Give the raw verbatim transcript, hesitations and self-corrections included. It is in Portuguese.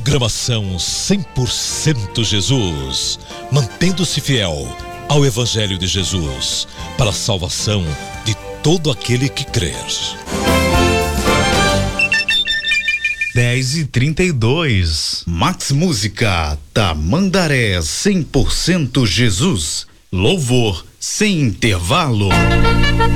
Programação cem por cento Jesus, mantendo-se fiel ao Evangelho de Jesus, para a salvação de todo aquele que crer. dez e trinta e dois. Max Música, Tamandaré cem por cento Jesus. Louvor sem intervalo.